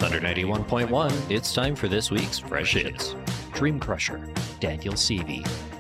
Thunder 91.1, it's time for this week's Fresh Hits. Dream Crusher, Daniel Seavey,